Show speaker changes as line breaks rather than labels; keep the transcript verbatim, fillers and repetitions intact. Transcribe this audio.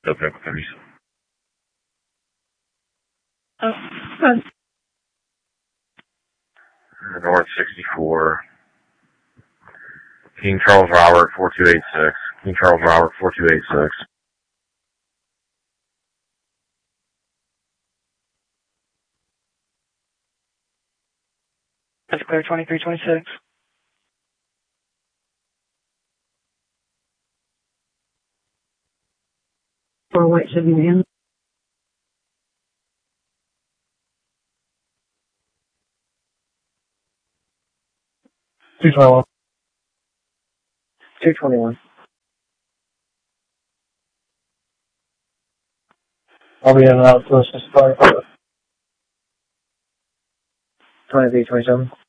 Okay, thirty.
Oh, good.
North sixty-four. King Charles Robert, four two eight six. King Charles Robert, four two eight six.
That's clear, twenty-three twenty-six. Four white Chevy van. two twenty-one. two twenty-one. I'll be in and out for this. twenty-three twenty-seven.